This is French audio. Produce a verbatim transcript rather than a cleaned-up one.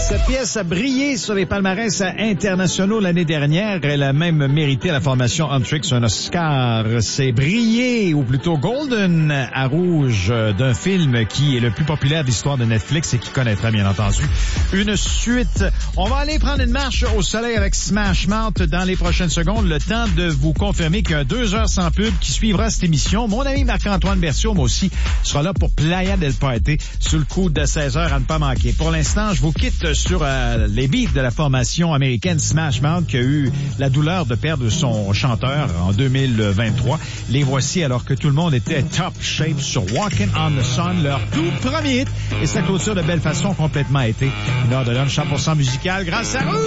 Cette pièce a brillé sur les palmarès internationaux l'année dernière. Elle a même mérité à la formation Huntrix un Oscar. C'est brillé, ou plutôt golden, à rouge d'un film qui est le plus populaire de l'histoire de Netflix et qui connaîtra bien entendu une suite. On va aller prendre une marche au soleil avec Smash Mouth dans les prochaines secondes. Le temps de vous confirmer qu'il y a deux heures sans pub qui suivra cette émission. Mon ami Marc-Antoine Berthiaume, moi aussi, sera là pour Playa del Party sous le coup de seize heures à ne pas manquer. Pour l'instant, je vous quitte sur euh, les beats de la formation américaine Smash Mouth qui a eu la douleur de perdre son chanteur en deux mille vingt-trois. Les voici alors que tout le monde était top shape sur Walking on the Sun, leur tout premier hit. Et sa clôture de belle façon complètement été une heure de lunch cent pour cent musical grâce à vous.